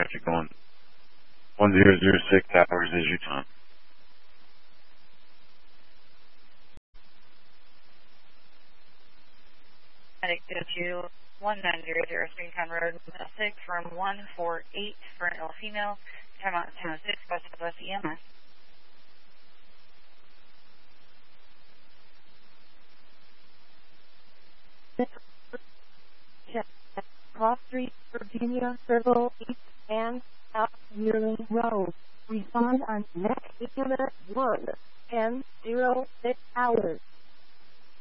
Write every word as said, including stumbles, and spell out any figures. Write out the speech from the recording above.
traffic on one zero zero six hours is your time. Medic go to one nine zero zero Springtown Road, six, room one four eight for an ill female. Time out ten oh six, bus to bus E M S. Cross Street, Virginia, Circle East, and South Yearling Road. Respond on next unit one, ten zero six hours.